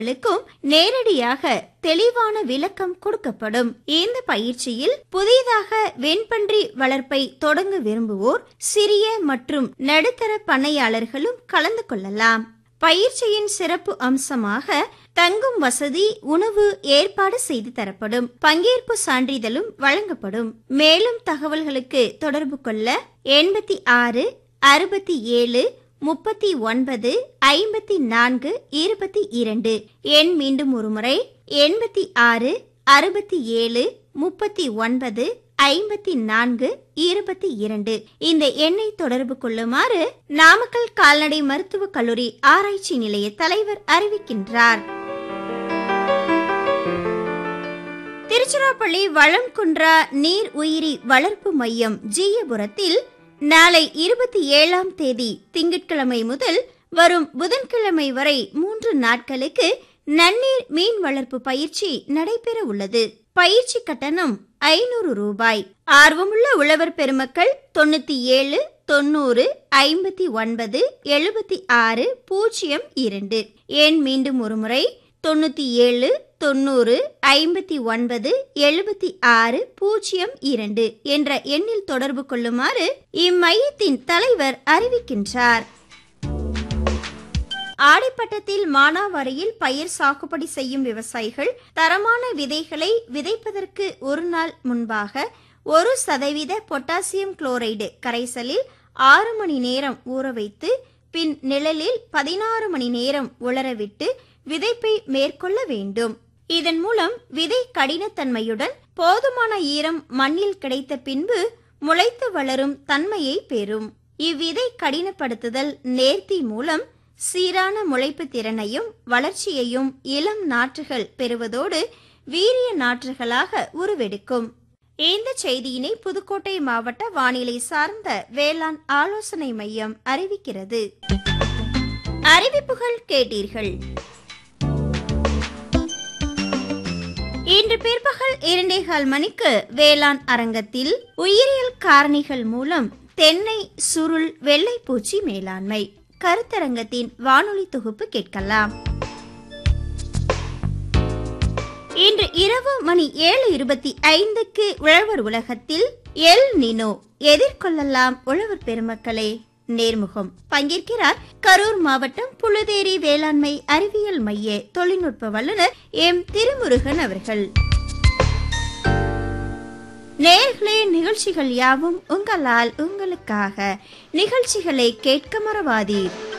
க்கும் நேரடியாக தெளிவான விளக்கம் கொடுக்கப்படும். இந்த பயிற்சியில் புதிதாக வெண்பன்றி வளர்ப்பை தொடங்க விரும்புவோர் சிறிய மற்றும் நடுத்தர பண்ணையாளர்களும் கலந்து கொள்ளலாம். பயிற்சியின் சிறப்பு அம்சமாக தங்கும் வசதி, உணவு ஏற்பாடு செய்து தரப்படும். பங்கேற்பு சான்றிதழும் வழங்கப்படும். மேலும் தகவல்களுக்கு தொடர்பு கொள்ள 86 67 39 54 22. எண் மீண்டும் ஒருமுறை 86 67 39 54 22. இந்த எண்ணை தொடர்பு கொள்ளுமாறு நாமக்கல் கால்நடை மருத்துவக் கல்லூரி ஆராய்ச்சி நிலைய தலைவர் அறிவிக்கின்றார். திருச்சிராப்பள்ளி வளம்குன்றா நீர் உயிரி வளர்ப்பு மையம் ஜீயபுரத்தில் நாளை 27ஆம் தேதி திங்கட்கிழமை முதல் வரும் புதன்கிழமை வரை 3 நாட்களுக்கு நன்னீர் மீன் வளர்ப்பு பயிற்சி நடைபெற உள்ளது. பயிற்சி கட்டணம் 500 ரூபாய். ஆர்வமுள்ள உழவர் பெருமக்கள் 97 90 59 76 02. எண் மீண்டும் ஒருமுறை 97 90 59 76 02 என்ற எண்ணில் தொடர்பு கொள்ளுமாறு இம்மையத்தின் தலைவர் அறிவிக்கின்றார். ஆடிப்பட்டத்தில் மானாவாரியில் பயிர் சாகுபடி செய்யும் விவசாயிகள் தரமான விதைகளை விதைப்பதற்கு ஒரு நாள் முன்பாக 1% பொட்டாசியம் குளோரைடு கரைசலில் 6 மணி நேரம் ஊற வைத்து பின் நிழலில் 16 மணி நேரம் உலரவிட்டு விதைப்பை மேற்கொள்ள வேண்டும். இதன் மூலம் விதை கடினத்தன்மையுடன் போதுமான ஈரம் மண்ணில் கிடைத்த பின்பு முளைத்து வளரும் தன்மையை பெறும். இவ்விதை கடினப்படுத்துதல் நேர்த்தி மூலம் சீரான முளைப்பு திறனையும் வளர்ச்சியையும் இளம் நாற்றுகள் பெறுவதோடு வீரிய நாற்றுகளாக உருவெடுக்கும். இந்த செய்தியினை புதுக்கோட்டை மாவட்ட வானிலை சார்ந்த வேளாண் ஆலோசனை மையம் அறிவிக்கிறது. அறிவிப்புகள் கேட்டீர்கள். இன்று பிற்பகல் 2:15 மணிக்கு வேளாண் அரங்கத்தில் உயிரியல் காரணிகள் மூலம் தென்னை சுருள் வெள்ளைப்பூச்சி மேலாண்மை கருத்தரங்கத்தின் வானொலி தொகுப்பு கேட்கலாம். இன்று இரவு மணி 7:25க்கு உழவர் உலகத்தில் எல் நினோ எதிர்கொள்ளலாம் உழவர் பெருமக்களே நேர்முகம். பங்கேற்கிறார் கரூர் மாவட்டம் புழுதேரி வேளாண்மை அறிவியல் மைய தொழில்நுட்ப வல்லுநர் எம் திருமுருகன் அவர்கள். நேயர்களே, நிகழ்ச்சிகள் யாவும் உங்களால் உங்களுக்காக. நிகழ்ச்சிகளை கேட்க மறவாதீர்.